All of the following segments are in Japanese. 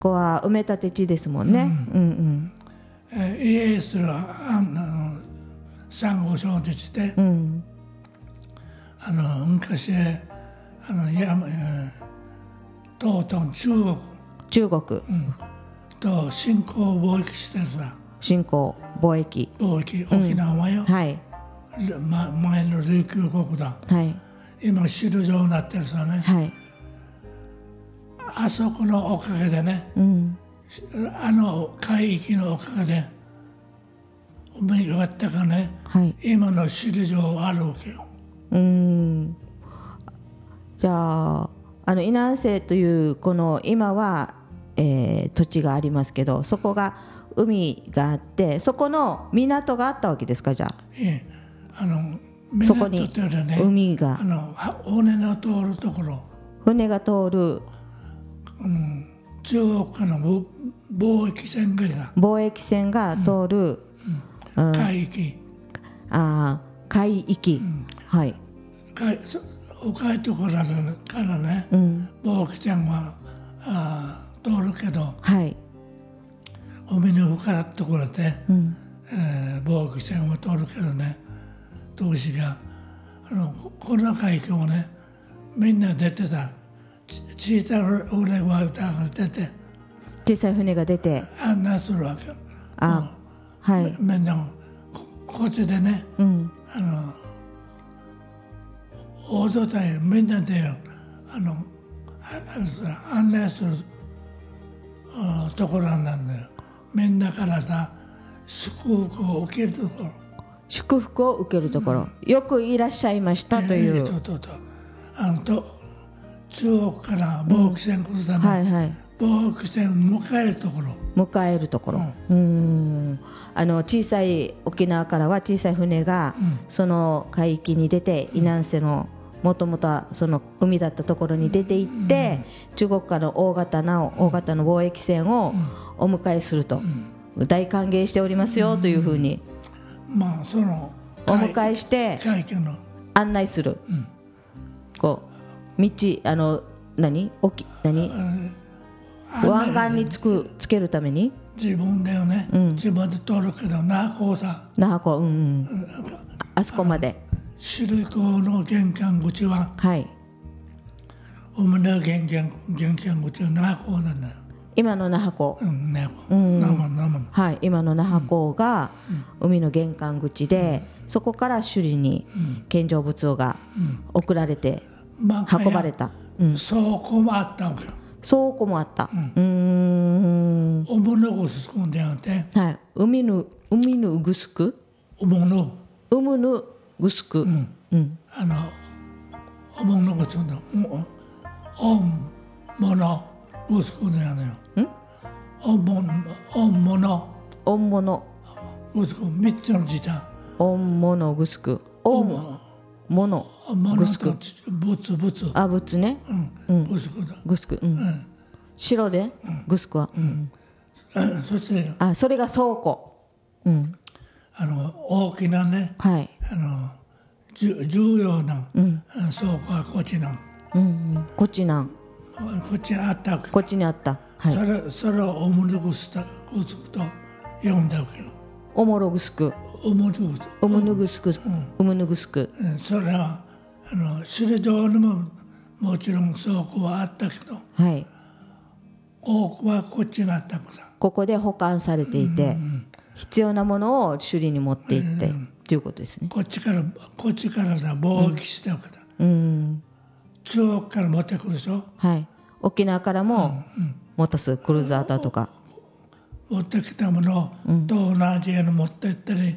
こは埋め立て地ですもんね。 家康はサンゴ礁でして、昔東東中国、と新興貿易してさ、 新興貿易沖縄はよ、 はい、 前の琉球国だ、 はい、 今汁状になってるさね、 はい、 あそこのおかげでね、海域のおかげで海があったかね、 はい、 今の汁状あるわけよ。 じゃあ伊南西というこの今は、土地がありますけど、そこが海があって、そこの港があったわけですか。じゃあそこに海が、 船の通るところ、 船が通る、 中国からの貿易線が通る、海域、 海域、はい、 深いところからね、貿易線は通るけど、 はい、 海の深いところで、貿易線は通るけどね、同士がこの海域もね、みんな出てた。小さい船が出て、 小さい船が出て案内するわけ。 はい、 みんなこっちでね、大所帯みんなで案内するところなんだよ。みんなからさ、祝福を受けるところ。 祝福を受けるところ、よくいらっしゃいましたという。 中国から貿易船来るため、貿易船を迎えるところ。 小さい沖縄からは小さい船が、その海域に出て、伊南瀬のもともとはその海だったところに出て行って、中国からの大型の貿易船をお迎えすると、大歓迎しておりますよというふうに、 そのお迎えして案内する、こう道湾岸につけるために自分だよね、自分で通るけど那覇港、 あそこまで首里港の玄関口は、海の玄関口は那覇港なんだよ。 今の那覇港、今の那覇港が海の玄関口で、そこから首里に献上物が送られて運ばれた。 倉庫もあったわけよ。 倉庫もあった。 海のぐすくんであって、 海のぐすく、 海のぐすく、 海のぐすくんだ。ものぐすくんだよね。おものぐすく、3つの字だ。 おものぐすく、おものぐすく、仏ね、ぐすく、白でぐすくは、それが倉庫、 大きなね、重要な倉庫はこっちなん、 こっちなん、 こっちにあったわけ。 こっちにあった。 それをおもろぐすと呼んだわけよ。 おもろぐすく、うむぬぐすく、 それは首里城にももちろん倉庫はあったけど、多くはこっちにあったから、 ここで保管されていて、必要なものを首里に持って行ってということですね。 こっちからさ貿易しておくだ、中国から持ってくるでしょ。 沖縄からも持たす、クルーザーとか持ってきたものを東南アジアに持って行ったり、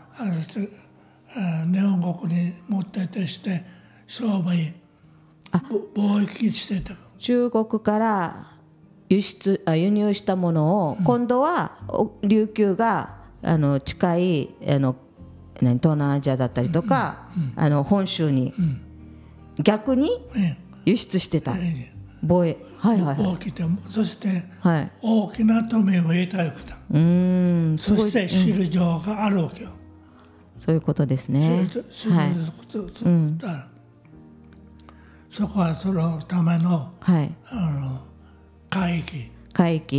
日本国に持って行ったりして商売、貿易してた。 中国から輸入したものを、今度は琉球が近い東南アジアだったりとか、本州に逆に輸出してた。貿易で、そして大きな富を得たわけだ。そして首里城があるわけよ。 そういうことですね。 そこはそのための海域海域